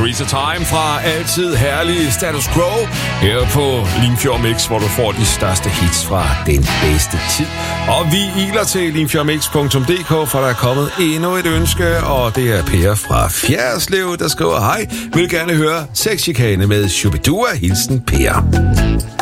Teresa Time fra altid herlig Status Quo her på Limfjord Mix, hvor du får de største hits fra den bedste tid. Og vi iler til limfjordmix.dk, for der er kommet endnu et ønske, og det er Per fra Fjerdslev, der skriver: hej, vil gerne høre Sexchikane med Shubidua. Hilsen Per.